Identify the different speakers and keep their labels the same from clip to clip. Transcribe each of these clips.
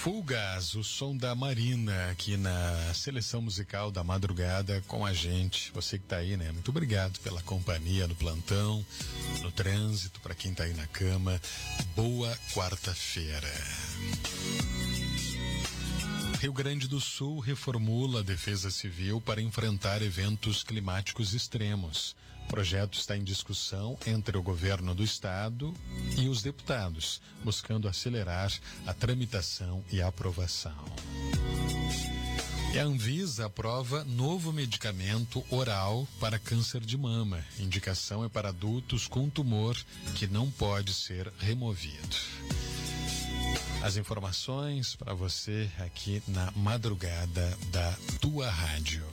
Speaker 1: Fugas, o som da Marina aqui na seleção musical da madrugada com a gente. Você que tá aí, né? Muito obrigado pela companhia no plantão, no trânsito, para quem tá aí na cama. Boa quarta-feira. Rio Grande do Sul reformula a Defesa Civil para enfrentar eventos climáticos extremos. O projeto está em discussão entre o governo do estado e os deputados, buscando acelerar a tramitação e a aprovação. E a Anvisa aprova novo medicamento oral para câncer de mama. Indicação é para adultos com tumor que não pode ser removido. As informações para você aqui na madrugada da tua rádio.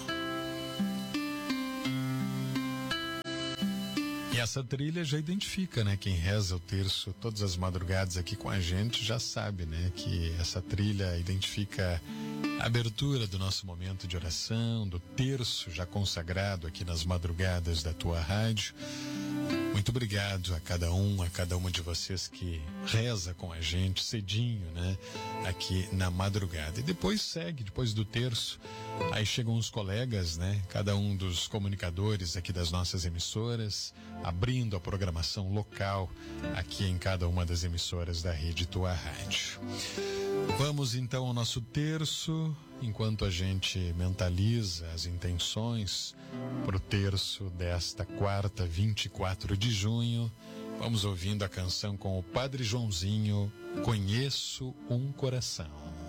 Speaker 1: E essa trilha já identifica, né? Quem reza o terço todas as madrugadas aqui com a gente já sabe, né? Que essa trilha identifica a abertura do nosso momento de oração, do terço já consagrado aqui nas madrugadas da tua rádio. Muito obrigado a cada uma de vocês que reza com a gente cedinho, né? Aqui na madrugada. E depois segue, depois do terço, aí chegam os colegas, né? Cada um dos comunicadores aqui das nossas emissoras, abrindo a programação local aqui em cada uma das emissoras da rede Tua Rádio. Vamos então ao nosso terço, enquanto a gente mentaliza as intenções para o terço desta quarta, 24 de junho. Vamos ouvindo a canção com o Padre Joãozinho, Conheço um Coração.